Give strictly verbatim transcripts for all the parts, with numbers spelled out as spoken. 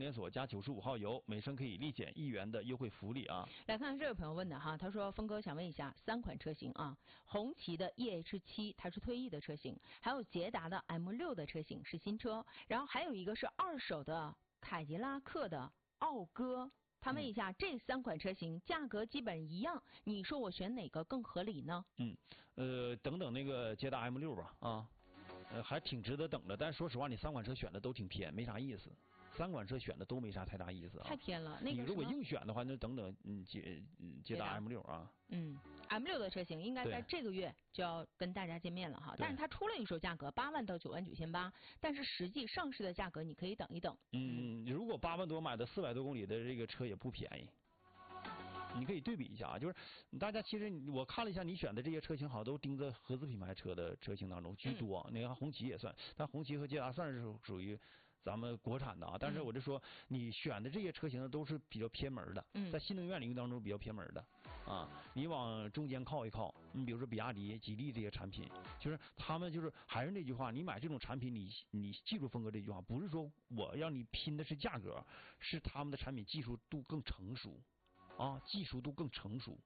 研所加九十五号油，每升可以立减一元的优惠福利啊。 来看看这位朋友问的哈，他说峰哥想问一下三款车型啊，红旗的 E H 七 它是退役的车型，还有捷达的 M 六 的车型是新车，然后还有一个是二手的凯迪拉克的讴歌。他问一下、嗯、这三款车型价格基本一样，你说我选哪个更合理呢？ 嗯，呃，等等那个捷达 M 六 吧啊，呃，还挺值得等的。但是说实话，你三款车选的都挺偏，没啥意思。三款车选的都没啥太大意思啊， 太偏了。那个你如果硬选的话，那等等，嗯，捷捷达 M 六 啊， 嗯 ，M 六 的车型应该在这个月就要跟大家见面了哈。但是它出了一手价格八万到九万九千八，但是实际上市的价格你可以等一等。 嗯，如果八万多买的四百多公里的这个车也不便宜。你可以对比一下啊，就是大家其实我看了一下你选的这些车型，好像都盯在合资品牌车的车型当中居多。嗯、你看红旗也算，但红旗和捷达算是属于咱们国产的啊。但是我就说，你选的这些车型都是比较偏门的， 嗯、 在新能源领域当中比较偏门的啊。你往中间靠一靠，你比如说比亚迪、吉利这些产品，就是他们就是还是那句话，你买这种产品，你你记住峰哥这句话，不是说我让你拼的是价格，是他们的产品技术度更成熟。啊，技术度更成熟。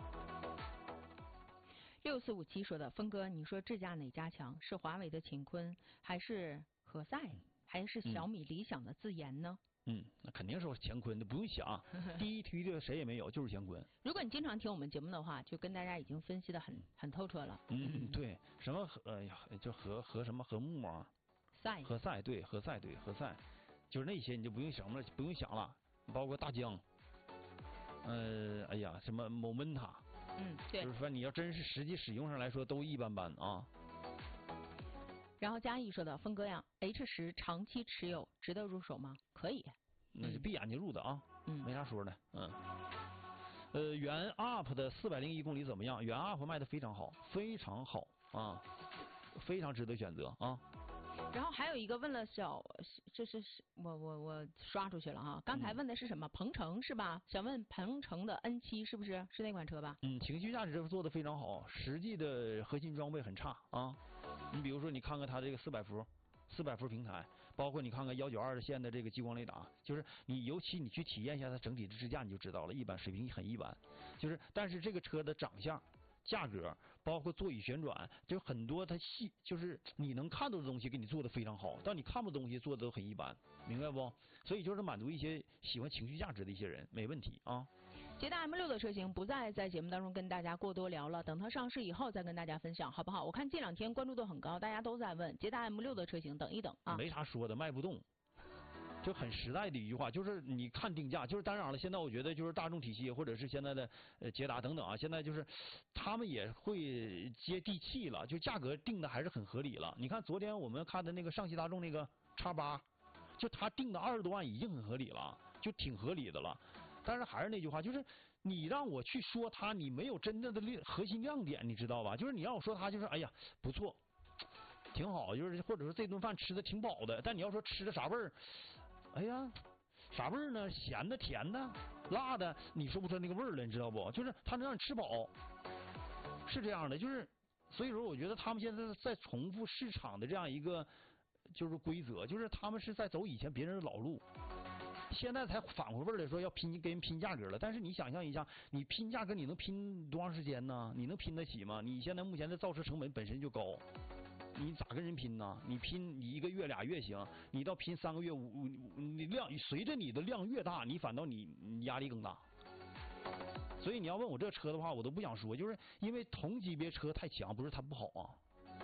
六四五七说的，峰哥，你说智驾哪家强？是华为的秦坤，还是何塞，还是小米、理想的自研呢？ 嗯，那肯定是乾坤的，不用想，第一梯队谁也没有，就是乾坤。 如果你经常听我们节目的话，就跟大家已经分析的很很透彻了。 嗯，对，什么和哎呀，就和和什么和睦啊， 赛， 何塞对，何塞对，何塞，就是那些你就不用想了，不用想了，包括大疆。呃，哎呀，什么某门塔， 嗯，对， 就是说你要真是实际使用上来说都一般般啊。 然后嘉义说的，峰哥呀 ，H 十长期持有值得入手吗？可以， 那就闭眼睛入的啊， 嗯， 没啥说的，嗯。呃，原 U P 的四百零一公里怎么样？原 U P 卖的非常好，非常好啊，非常值得选择啊。 然后还有一个问了小，这是我我我刷出去了哈。刚才问的是什么？鹏程是吧？想问鹏程的 N 七 是不是是那款车吧？ 嗯，情绪价值做的非常好，实际的核心装备很差啊。你比如说，你看看它这个四百伏。四百伏平台，包括你看看一九二线的这个激光雷达，就是你尤其你去体验一下它整体的支架，你就知道了，一般水平很一般。就是但是这个车的长相、价格，包括座椅旋转，就很多它细，就是你能看到的东西给你做的非常好，但你看不到东西做的都很一般，明白不？所以就是满足一些喜欢情绪价值的一些人，没问题啊。 捷达 M 六 的车型不再在节目当中跟大家过多聊了，等它上市以后再跟大家分享，好不好？我看这两天关注度很高，大家都在问捷达 M 六 的车型，等一等啊。 没啥说的，卖不动。就很实在的一句话，就是你看定价，就是当然了，现在我觉得就是大众体系或者是现在的呃捷达等等啊，现在就是他们也会接地气了，就价格定的还是很合理了。你看昨天我们看的那个上汽大众那个叉八，就他定的二十多万已经很合理了，就挺合理的了。但是还是那句话，就是你让我去说它，你没有真正的核心亮点，你知道吧？就是你让我说它，就是哎呀不错，挺好，就是或者说这顿饭吃的挺饱的。但你要说吃的啥味儿，哎呀，啥味儿呢？咸的、甜的、辣的，你说不出那个味儿了，你知道不？就是它能让你吃饱，是这样的。就是所以说，我觉得他们现在在重复市场的这样一个就是规则，就是他们是在走以前别人的老路。现在才反过味儿来说要拼跟人拼价格了，但是你想象一下，你拼价格你能拼多长时间呢？你能拼得起吗？你现在目前的造车成本本身就高，你咋跟人拼呢？你拼你一个月俩月行，你到拼三个月五你量随着你的量越大，你反倒你你压力更大。所以你要问我这车的话，我都不想说，就是因为同级别车太强，不是它不好啊。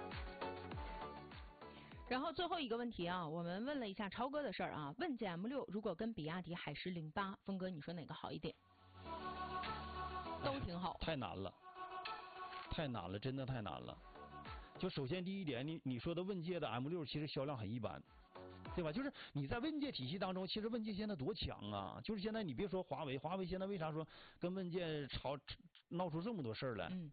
然后最后一个问题啊，我们问了一下超哥的事儿啊，问界 M 六如果跟比亚迪海狮零八，峰哥你说哪个好一点？都挺好。 太难了，太难了，真的太难了。就首先第一点，你你说的问界的 M 六其实销量很一般，对吧？就是你在问界体系当中，其实问界现在多强啊！就是现在你别说华为，华为现在为啥说跟问界吵闹出这么多事儿来？ 嗯。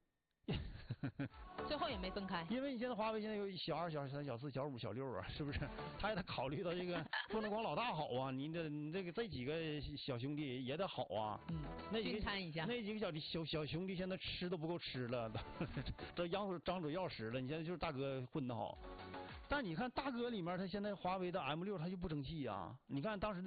最后也没分开， 因为你现在华为现在有小二、小三、小四、小五、小六啊，是不是？他也得考虑到这个，不能光老大好啊，你这你这个这几个小兄弟也得好啊。 嗯， 那几个参一下， 那几个小小小兄弟现在吃都不够吃了，都张嘴张嘴要食了。你现在就是大哥混得好，但你看大哥里面，他现在华为的 M 六他就不争气啊。你看当时的。